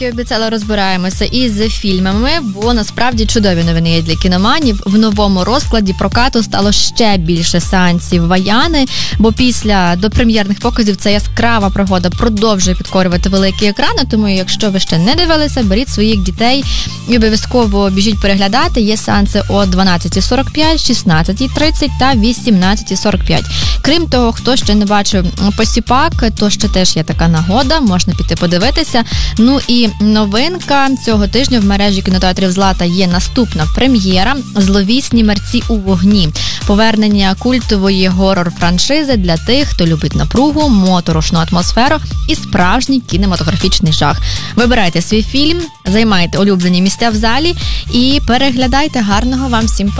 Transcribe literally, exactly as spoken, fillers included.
Як обіцяла, розбираємося із фільмами, бо насправді чудові новини є для кіноманів. В новому розкладі прокату стало ще більше сеансів Ваяни, бо після допрем'єрних показів ця яскрава пригода продовжує підкорювати великі екрани, тому якщо ви ще не дивилися, беріть своїх дітей і обов'язково біжіть переглядати. Є сеанси о дванадцята сорок п'ять, шістнадцята тридцять та вісімнадцята сорок п'ять. Крім того, хто ще не бачив «Посіпак», то ще теж є така нагода, можна піти подивитися. Ну і новинка цього тижня в мережі кінотеатрів «Злата» є наступна прем'єра «Зловісні мерці у вогні». Повернення культової горор-франшизи для тих, хто любить напругу, моторошну атмосферу і справжній кінематографічний жах. Вибирайте свій фільм, займайте улюблені місця в залі і переглядайте. Гарного вам всім